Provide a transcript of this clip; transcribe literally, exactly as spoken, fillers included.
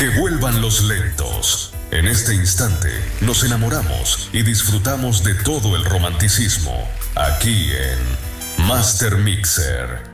Que vuelvan los lentos. En este instante nos enamoramos y disfrutamos de todo el romanticismo aquí en Master Mixer.